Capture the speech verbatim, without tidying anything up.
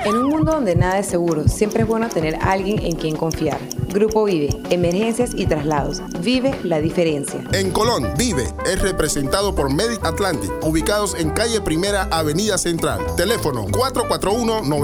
En un mundo donde nada es seguro, siempre es bueno tener a alguien en quien confiar. Grupo Vive, emergencias y traslados. Vive la diferencia. En Colón, Vive es representado por Medic Atlantic, ubicados en calle Primera, Avenida Central. Teléfono cuatro cuatro uno, nueve